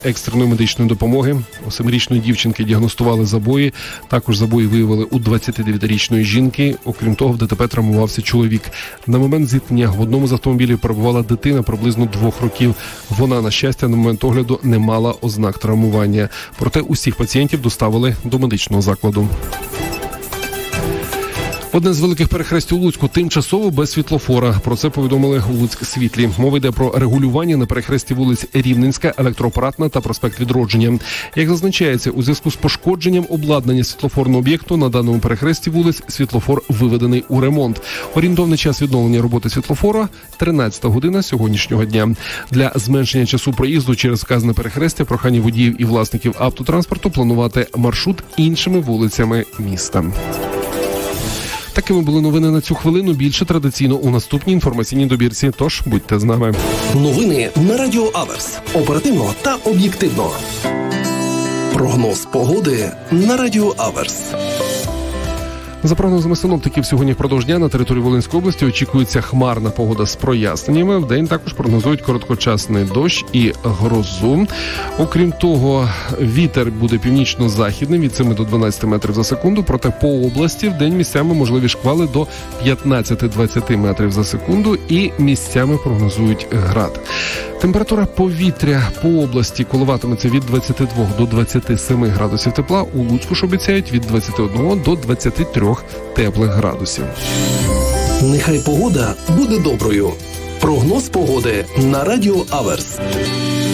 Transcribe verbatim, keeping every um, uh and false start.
екстреної медичної допомоги. У семирічної дівчинки діагностували забої. Також забої виявили у двадцятидев'ятирічної жінки. Окрім того, в ДТП травмувався чоловік. На момент зіткнення в одному з автомобілів перебувала дитина приблизно двох років. Вона, на щастя, на момент огляду не мала ознак травмування. Проте усіх пацієнтів доставили до медичного закладу. Одне з великих перехрестів у Луцьку тимчасово без світлофора. Про це повідомили у Луцьк-Світлі. Мова йде про регулювання на перехресті вулиць Рівненська, Електроапаратна та проспект Відродження. Як зазначається, у зв'язку з пошкодженням обладнання світлофорного об'єкту на даному перехресті вулиць світлофор виведений у ремонт. Орієнтовний час відновлення роботи світлофора – тринадцята година сьогоднішнього дня. Для зменшення часу проїзду через вказане перехрестя прохання водіїв і власників автотранспорту планувати маршрут іншими вулицями міста. Такими були новини на цю хвилину. Більше традиційно у наступній інформаційній добірці. Тож, будьте з нами. Новини на Радіо Аверс. Оперативно та об'єктивно. Прогноз погоди на Радіо Аверс. За прогнозами синоптиків, сьогодні впродовж дня на території Волинської області очікується хмарна погода з проясненнями. Вдень також прогнозують короткочасний дощ і грозу. Окрім того, вітер буде північно-західним від семи до дванадцяти метрів за секунду. Проте по області вдень місцями можливі шквали до п'ятнадцяти-двадцяти метрів за секунду і місцями прогнозують град. Температура повітря по області коливатиметься від двадцяти двох до двадцяти семи градусів тепла. У Луцьку ж обіцяють від двадцяти одного до двадцяти трьох теплих градусів. Нехай погода буде доброю. Прогноз погоди на Радіо Аверс.